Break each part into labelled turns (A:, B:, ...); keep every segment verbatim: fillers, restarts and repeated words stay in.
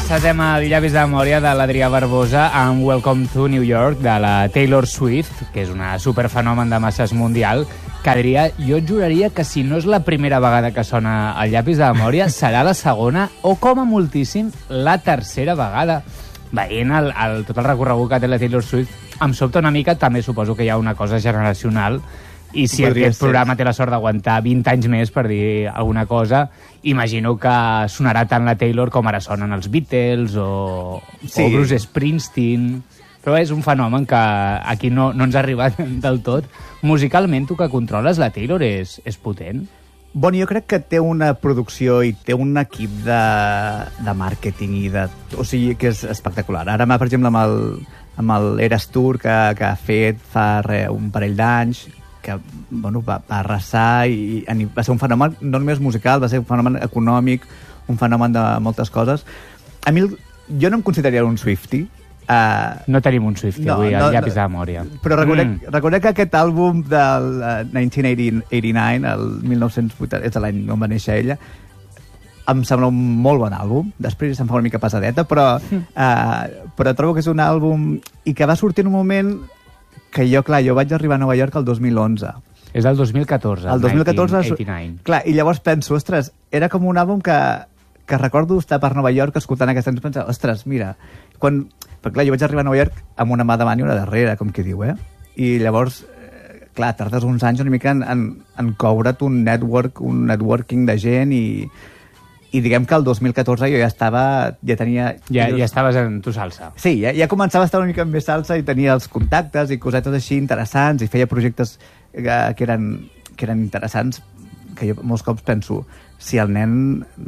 A: encetem el Llavis de Memòria de l'Adrià Barbosa amb Welcome to New York de la Taylor Swift, que és una superfenomen de masses mundial, que, Adrià, jo et juraria que si no és la primera vegada que sona el Llapis de Memòria, serà la segona o, com a moltíssim, la tercera vegada. Veient el, el, tot el recorregut que té la Taylor Swift, em sobta una mica, també suposo que hi ha una cosa generacional, i si
B: Podria
A: aquest
B: ser.
A: programa té la sort d'aguantar vint anys més per dir alguna cosa, imagino que sonarà tant la Taylor com ara sonen els Beatles o,
B: Sí.
A: o Bruce Springsteen. Però és un fenomen que aquí no, no ens ha arribat del tot. Musicalment, tu que controles, la Taylor és, és potent?
B: Bueno, jo crec que té una producció i té un equip de, de màrqueting i de... O sigui, que és espectacular. Ara, per exemple, amb el, amb el Eras Tour que, que ha fet fa re, un parell d'anys, que bueno, va, va arrasar i, i va ser un fenomen no només musical, va ser un fenomen econòmic, un fenomen de moltes coses. A mi, jo no em consideraria un Swiftie. Uh,
A: No tenim un Swiftie
B: no,
A: avui,
B: no,
A: el Llapis
B: no,
A: de Memòria.
B: Però reconec,
A: Mm.
B: reconec que aquest àlbum del uh, nineteen eighty-nine, el mil nou-cents vuitanta, és l'any on va néixer ella, em sembla un molt bon àlbum. Després se'm fa una mica pesadeta, però, uh, però trobo que és un àlbum i que va sortir en un moment que jo, clar, jo vaig arribar a Nova York el dos mil onze.
A: És del dos mil catorze,
B: El dos mil catorze...
A: nineteen eighty-nine.
B: Clar, i llavors penso, ostres, era com un àlbum que, que recordo estar per Nova York escoltant aquesta cançó i pensar, ostres, mira, quan... Perquè clar, jo vaig arribar a Nova York amb una mà davant i una darrere, com qui diu, eh? I llavors, eh, clar, tardes uns anys una mica en, en, en coure't un network, un networking de gent i, i diguem que el dos mil catorze jo ja estava, ja tenia...
A: Ja, ja estaves en tu salsa.
B: Sí, ja, ja començava a estar una mica més salsa i tenia els contactes i cosetes així interessants i feia projectes que, que, eren, que eren interessants, que jo molts cops penso, si el nen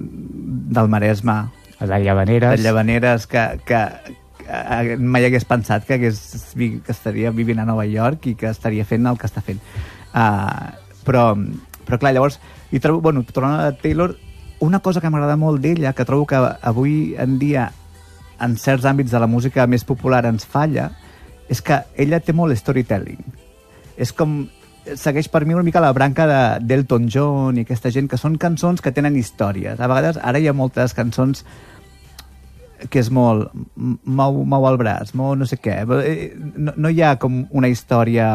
B: del Maresme,
A: De Llavaneres.
B: de Llavaneres, que, que, que mai hagués pensat que, hagués, que estaria vivint a Nova York i que estaria fent el que està fent. Uh, però, però clar, llavors, i trobo, bueno, tornant a la Taylor, una cosa que m'agrada molt d'ella, que trobo que avui en dia en certs àmbits de la música més popular ens falla, és que ella té molt storytelling. És com... segueix per mi una mica la branca de d'Elton John i aquesta gent, que són cançons que tenen històries. A vegades, ara hi ha moltes cançons que és molt... mou, mou el braç, mou no sé què. No, no hi ha com una història...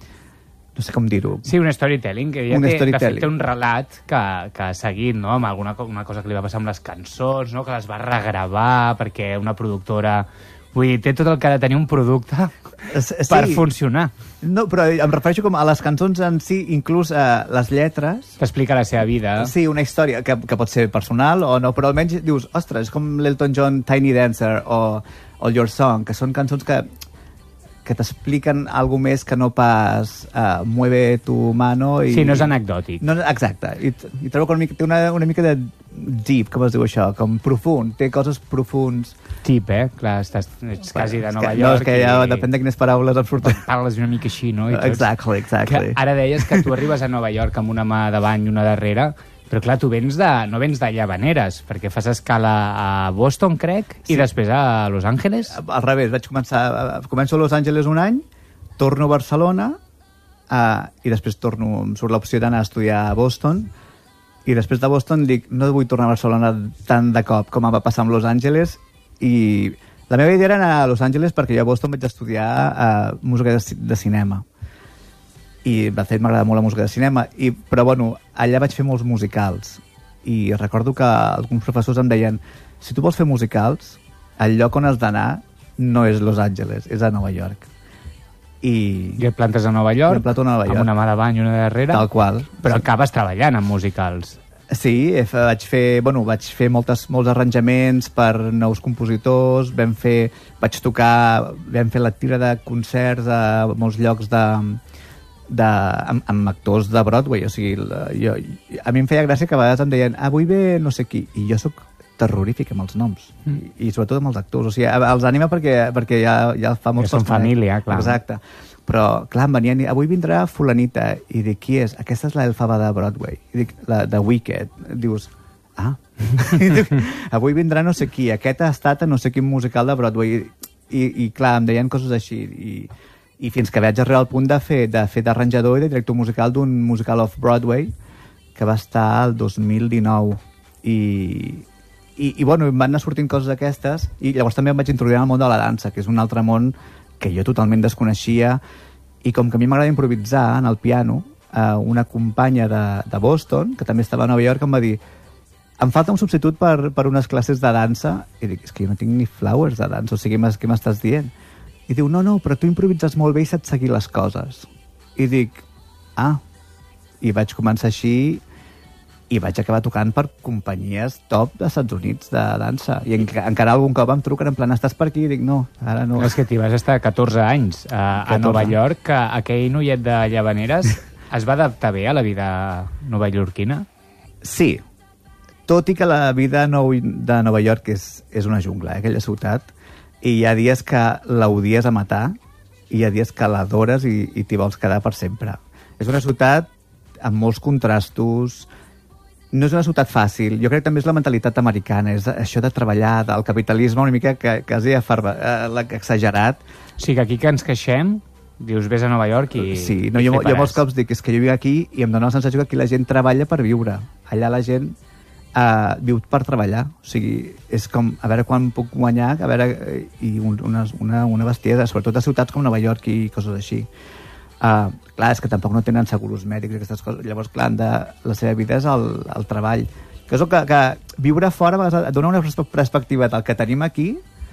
B: no sé com dir-ho.
A: Sí, un storytelling, que ja
B: Un
A: té, de fet,
B: storytelling.
A: té un relat que, que ha seguit, no?, amb alguna co- una cosa que li va passar amb les cançons, no?, que les va regravar perquè una productora... Vull dir, té tot el que ha de tenir un producte
B: Sí.
A: per funcionar.
B: No, però em refereixo com a les cançons en si, inclús eh, les lletres.
A: T'explica la seva vida.
B: Sí, una història que, que pot ser personal o no, però almenys dius, ostres, és com l'Elton John Tiny Dancer o, o Your Song, que són cançons que que t'expliquen alguna més que no pas uh, mueve tu mano i...
A: Sí, no és anecdòtic.
B: No, exacte, i, i trobo que una mica, té una, una mica de deep, com es diu això, com profund, té coses profunds.
A: Tip, eh? Clar, estàs, ets quasi de
B: És
A: Nova
B: que,
A: York.
B: No, és que ja
A: i...
B: depèn de quines paraules em surten.
A: Parles una mica així, no? I tots.
B: Exactly, exactly.
A: Que ara deies que tu arribes a Nova York amb una mà davant i una darrere, però clar, tu vens de, no vens de Llavaneres, perquè fas escala a Boston, crec, sí. I després a Los Angeles.
B: Al revés, vaig començar... Començo a Los Angeles un any, torno a Barcelona uh, i després torno... Em surt l'opció d'anar a estudiar a Boston i després de Boston dic, no vull tornar a Barcelona tant de cop com em va passar amb Los Angeles i la meva idea era anar a Los Angeles perquè jo a Boston vaig estudiar uh, música de, de cinema i de fet m'agrada molt la música de cinema i, però bueno, allà vaig fer molts musicals i recordo que alguns professors em deien, si tu vols fer musicals el lloc on has d'anar no és Los Angeles, és a Nova York i...
A: I et plantes a Nova York,
B: I em planto a Nova York.
A: amb una mà davant i una darrere,
B: tal qual.
A: però acabes treballant en musicals.
B: Sí, vaig fer, bueno, vaig fer moltes, molts arranjaments per nous compositors, vam fer, vaig tocar, vam fer la tira de concerts a molts llocs de, de, amb, amb actors de Broadway, o sigui, la, jo, a mi em feia gràcia que a vegades em deien avui ve no sé qui, i jo sóc terrorífic amb els noms, mm. i, i sobretot amb els actors, o sigui, els anima perquè, perquè ja, ja fa molts
A: Que són família, clar.
B: Exacte. Però, clar, em venien i avui vindrà fulanita, i dic, qui és? Aquesta és l'Elfaba de Broadway, i dic, la de Wicked. Dius, ah, I dic, avui vindrà no sé qui, aquest ha estat a no sé quin musical de Broadway, i, i, i clar, em deien coses així, i, i fins que vaig arribar al punt de fer de fer d'arranjador i de director musical d'un musical off-Broadway, que va estar el dos mil dinou, i, i, i bueno, em van anar sortint coses d'aquestes, i llavors també em vaig introduir en el món de la dansa, que és un altre món que jo totalment desconeixia, i com que a mi m'agrada improvisar en el piano, eh, una companya de, de Boston, que també estava a Nova York, em va dir em falta un substitut per, per unes classes de dansa, i dic, és que jo no tinc ni flowers de dansa, o sigui, què m'estàs dient? I diu, no, no, però tu improvises molt bé i saps seguir les coses. I dic, ah, i vaig començar així, i vaig acabar tocant per companyies top dels Estats Units de dansa. I en, encara algun cop em truquen en plan, estàs per aquí? I dic, no, ara no.
A: És que t'hi vas estar catorze anys a, a Nova York, que aquell noiet de Llavaneres es va adaptar bé a la vida novaiorquina?
B: Sí, tot i que la vida nou, de Nova York és, és una jungla, eh, aquella ciutat, i hi ha dies que l'odies a matar, i hi ha dies que l'adores i, i t'hi vols quedar per sempre. És una ciutat amb molts contrastos, no és una ciutat fàcil. Jo crec que també és la mentalitat americana, és això de treballar, del capitalisme una mica que, quasi afarba, eh, exagerat.
A: O sigui, aquí que ens queixem, dius, vés a Nova York i...
B: Sí, no, jo, jo molts cops dic, és que jo vic aquí i em dóna la sensació que aquí la gent treballa per viure. Allà la gent eh, viu per treballar. O sigui, és com, a veure quan puc guanyar, a veure, i un, una, una, una bestiesa, sobretot a ciutats com Nova York i coses així. Uh, clar, és que tampoc no tenen seguros mèdics i aquestes coses. Llavors, clar, de, la seva vida és el, el treball. Que és el que, que viure fora a vegades et dona una perspectiva del que tenim aquí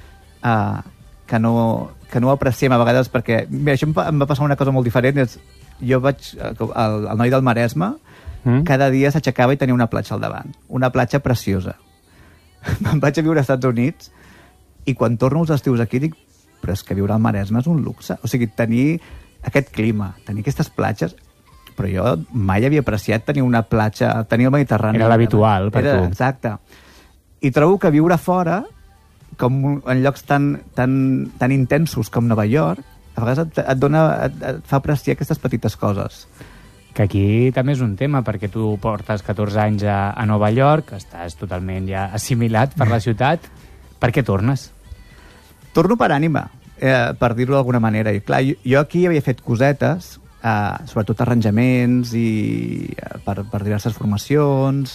B: uh, que, no, que no apreciem a vegades, perquè mira, això em, em va passar una cosa molt diferent. És, jo vaig, el, el noi del Maresme mm. cada dia s'aixecava i tenia una platja al davant, una platja preciosa. Me'n vaig a viure als Estats Units i quan torno els estius aquí dic, però és que viure al Maresme és un luxe. O sigui, tenir aquest clima, tenir aquestes platges, però jo mai havia apreciat tenir una platja, tenir el Mediterrani.
A: Era l'habitual per
B: Era,
A: tu.
B: Exacte. I trobo que viure fora, com en llocs tan, tan, tan intensos com Nova York, a vegades et, et, dona, et, et fa apreciar aquestes petites coses.
A: Que aquí també és un tema, perquè tu portes catorze anys a, a Nova York, estàs totalment ja assimilat per la ciutat. Per què tornes?
B: Torno per ànima. Eh, per dir-ho d'alguna manera. I clar, jo, jo aquí havia fet cosetes, eh, sobretot arranjaments i eh, per, per diverses formacions,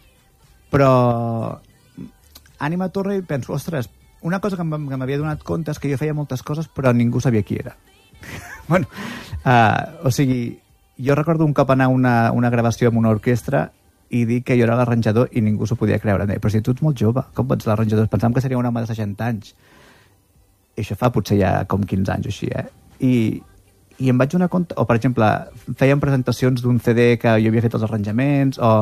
B: però ànima torna i penso, ostres, una cosa que m'havia donat compte és que jo feia moltes coses però ningú sabia qui era. bueno, eh, o sigui, jo recordo un cop anar a una, una gravació amb una orquestra i dir que jo era l'arranjador i ningú s'ho podia creure. Però si tu ets molt jove, com pots ser l'arranjador? Pensàvem que seria un home de seixanta anys. I això fa potser ja com quinze anys o així, eh? I, i em vaig donar compte... O, per exemple, fèiem presentacions d'un ce de que jo havia fet els arranjaments, o,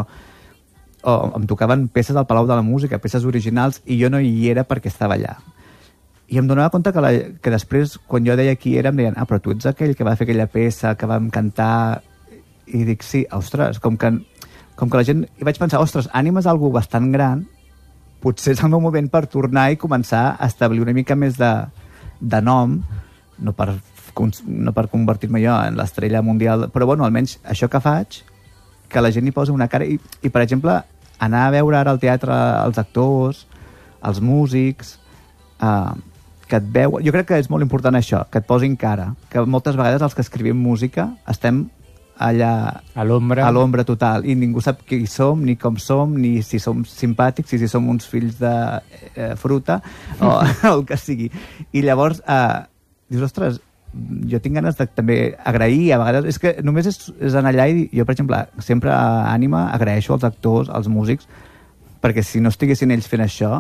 B: o em tocaven peces al Palau de la Música, peces originals, i jo no hi era perquè estava allà. I em donava compte que, la, que després, quan jo deia qui era, em deien, ah, però tu ets aquell que va fer aquella peça, que vam cantar... I dic, sí, ostres, com que, com que la gent... I vaig pensar, ostres, Ànima és algú bastant gran, potser és el meu moment per tornar i començar a establir una mica més de... de nom, no per, no per convertir-me jo en l'estrella mundial, però bueno, almenys això que faig, que la gent hi posa una cara, i, i per exemple, anar a veure ara al teatre els actors, els músics, eh, que et veu... Jo crec que és molt important això, que et posin cara, que moltes vegades els que escrivim música estem allà
A: a l'ombra
B: a l'ombra total, i ningú sap qui som, ni com som, ni si som simpàtics, ni si som uns fills de eh, fruta o el que sigui. I llavors eh, dius, ostres, jo tinc ganes de també agrair, a vegades és que només és, és anar allà i jo, per exemple, sempre a Ànima agraeixo als actors, als músics, perquè si no estiguessin ells fent això,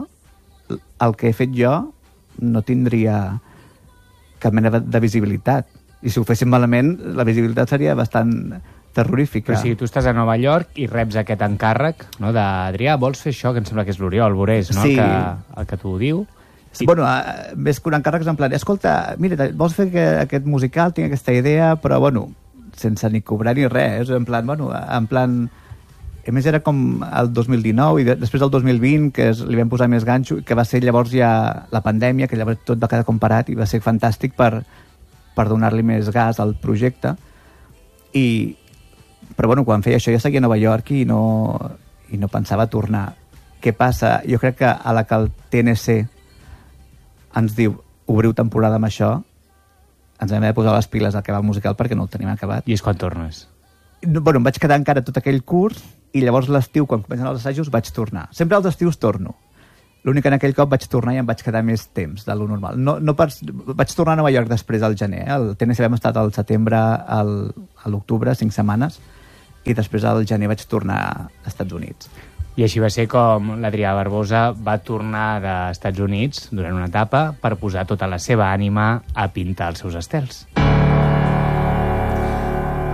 B: el que he fet jo no tindria cap mena de visibilitat. I si ho féssim malament, la visibilitat seria bastant terrorífica.
A: Però si tu estàs a Nova York i reps aquest encàrrec, no, d'Adrià, vols fer això, que em sembla que és l'Oriol Borés, no?
B: Sí.
A: El que, el que t'ho diu.
B: Sí. Bueno, uh, més que un encàrrec és en plan, escolta, mira, vols fer que, aquest musical, tinc aquesta idea, però, bueno, sense ni cobrar ni res, en plan, bueno, en plan... A més, era com el dos mil dinou i de, després del dos mil vint, que es, li vam posar més ganxo, que va ser llavors ja la pandèmia, que llavors tot va quedar comparat i va ser fantàstic per, per donar-li més gas al projecte. I, però, bueno, quan feia això jo seguia a Nova York i no, i no pensava tornar. Què passa? Jo crec que a la que el T N C ens diu obriu temporada amb això, ens hem de posar les piles al cabal musical perquè no el tenim acabat.
A: I és quan tornes?
B: No, bueno, em vaig quedar encara tot aquell curs i llavors l'estiu, quan comencen els assajos, vaig tornar. Sempre als estius torno. L'únic que en aquell cop vaig tornar i em vaig quedar més temps de lo normal. No, no per, vaig tornar a Nova York després al gener. Eh? El T N C vam estat al setembre, al, a l'octubre, cinc setmanes, i després al gener vaig tornar als Estats Units.
A: I així va ser com l'Adrià Barbosa va tornar dels Estats Units durant una etapa per posar tota la seva ànima a pintar els seus estels.